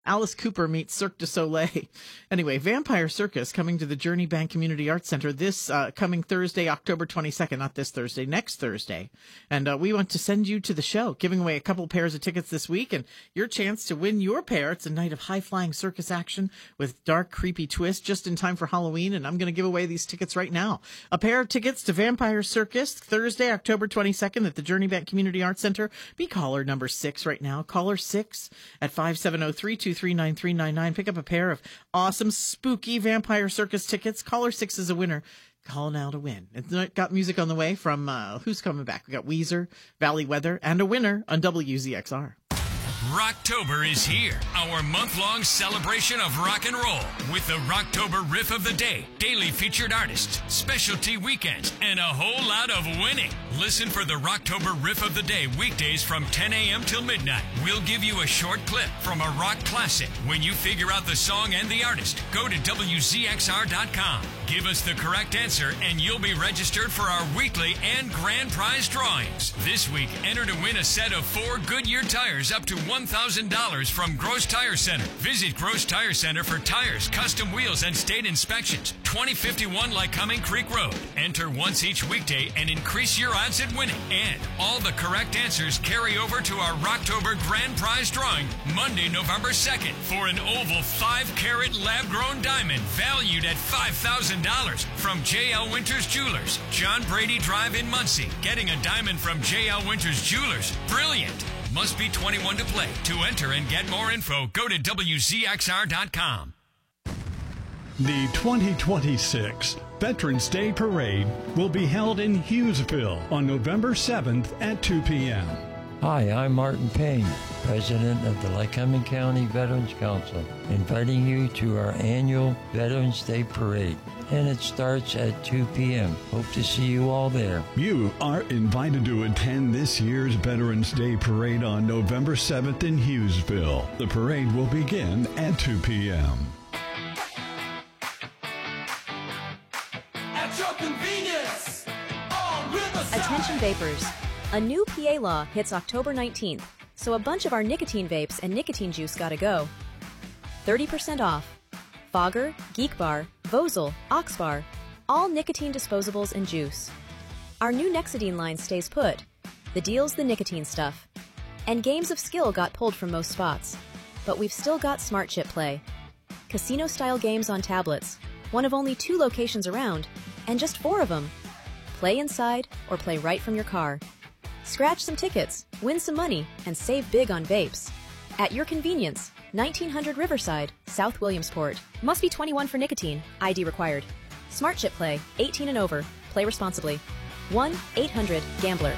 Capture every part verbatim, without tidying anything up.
Alice Cooper meets Cirque du Soleil. Anyway, Vampire Circus coming to the Journey Bank Community Arts Center this uh, coming Thursday, October twenty-second. Not this Thursday, next Thursday. And uh, we want to send you to the show, giving away a couple pairs of tickets this week. And your chance to win your pair. It's a night of high-flying circus action with dark, creepy twists just in time for Halloween. And I'm going to give away these tickets right now. A pair of tickets to Vampire Circus, Thursday, October twenty-second at the Journey Bank Community Arts Center. Be caller number six right now. Caller six at five seven zero, three two three, nine three nine nine. Pick up a pair of awesome, spooky Vampire Circus tickets. Caller six is a winner. Call now to win. It's got music on the way from, uh, who's coming back? We got Weezer, Valley Weather, and a winner on W Z X R. Rocktober is here, our month-long celebration of rock and roll with the Rocktober Riff of the Day, daily featured artists, specialty weekends, and a whole lot of winning. Listen for the Rocktober Riff of the Day weekdays from ten a.m. till midnight. We'll give you a short clip from a rock classic. When you figure out the song and the artist, go to W Z X R dot com. Give us the correct answer and you'll be registered for our weekly and grand prize drawings. This week, enter to win a set of four Goodyear tires up to one thousand dollars from Gross Tire Center. Visit Gross Tire Center for tires, custom wheels, and state inspections. twenty fifty-one Lycoming Creek Road. Enter once each weekday and increase your odds at winning. And all the correct answers carry over to our Rocktober Grand Prize drawing Monday, November second for an oval five carat lab-grown diamond valued at five thousand dollars from J L Winters Jewelers, John Brady Drive in Muncie. Getting a diamond from J L Winters Jewelers. Brilliant. Must be twenty-one to play. To enter and get more info, go to W Z X R dot com. The twenty twenty-six Veterans Day Parade will be held in Hughesville on November seventh at two p.m. Hi, I'm Martin Payne, President of the Lycoming County Veterans Council, inviting you to our annual Veterans Day Parade. And it starts at two p.m. Hope to see you all there. You are invited to attend this year's Veterans Day Parade on November seventh in Hughesville. The parade will begin at two p.m. At your convenience, on Riverside. Attention vapors. A new P A law hits October nineteenth, so a bunch of our nicotine vapes and nicotine juice gotta go. thirty percent off. Fogger, Geek Bar, Vosel, Oxbar, all nicotine disposables and juice. Our new Nexidine line stays put. The deal's the nicotine stuff. And Games of Skill got pulled from most spots. But we've still got Smart Chip Play. Casino-style games on tablets, one of only two locations around, and just four of them. Play inside or play right from your car. Scratch some tickets, win some money, and save big on vapes. At your convenience, nineteen hundred Riverside, South Williamsport. Must be twenty-one for nicotine. I D required. Smart Chip Play, eighteen and over. Play responsibly. one eight hundred gambler.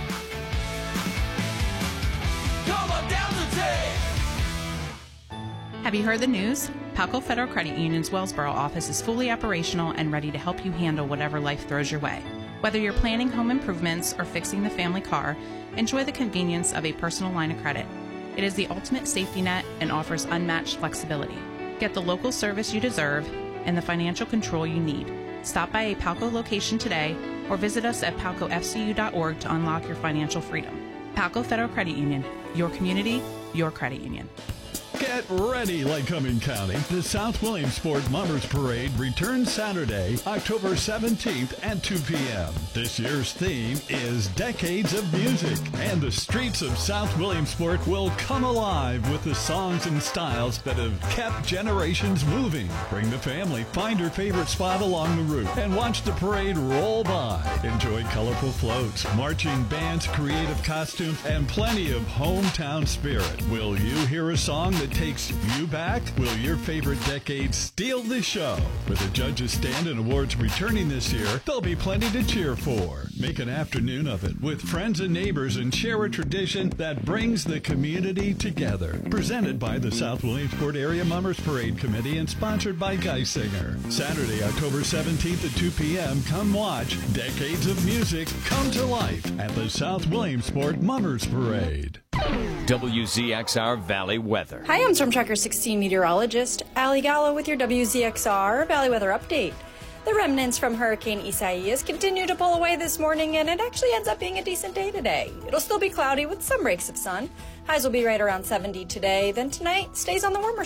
Come on down the day. Have you heard the news? Palco Federal Credit Union's Wellsboro office is fully operational and ready to help you handle whatever life throws your way. Whether you're planning home improvements or fixing the family car, enjoy the convenience of a personal line of credit. It is the ultimate safety net and offers unmatched flexibility. Get the local service you deserve and the financial control you need. Stop by a Palco location today or visit us at palco f c u dot org to unlock your financial freedom. Palco Federal Credit Union. Your community, your credit union. Get ready, Lycoming County. The South Williamsport Mummers Parade returns Saturday, October seventeenth at two p.m. This year's theme is Decades of Music, and the streets of South Williamsport will come alive with the songs and styles that have kept generations moving. Bring the family, find your favorite spot along the route, and watch the parade roll by. Enjoy colorful floats, marching bands, creative costumes, and plenty of hometown spirit. Will you hear a song that takes you back? Will your favorite decade steal the show? With the judges' stand and awards returning this year, there'll be plenty to cheer for. Make an afternoon of it with friends and neighbors and share a tradition that brings the community together. Presented by the South Williamsport Area Mummers Parade Committee and sponsored by Geisinger. Saturday, October seventeenth at two p.m. Come watch Decades of Music come to life at the South Williamsport Mummers Parade. W Z X R Valley Weather. Hi, I'm Storm Tracker sixteen meteorologist Allie Gallo with your W Z X R Valley Weather Update. The remnants from Hurricane Isaias continue to pull away this morning, and it actually ends up being a decent day today. It'll still be cloudy with some breaks of sun. Highs will be right around seventy today. Then tonight stays on the warmer